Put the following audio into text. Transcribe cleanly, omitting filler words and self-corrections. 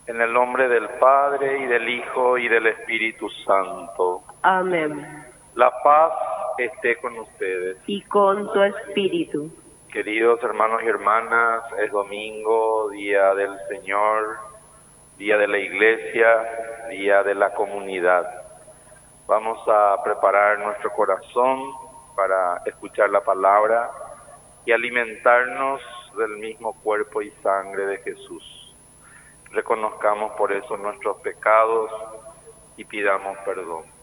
En el nombre del Padre, y del Hijo, y del Espíritu Santo. Amén. La paz esté con ustedes. Y con tu espíritu. Queridos hermanos y hermanas, es domingo, día del Señor, día de la Iglesia, día de la comunidad. Vamos a preparar nuestro corazón para escuchar la palabra y alimentarnos del mismo cuerpo y sangre de Jesús. Reconozcamos por eso nuestros pecados y pidamos perdón.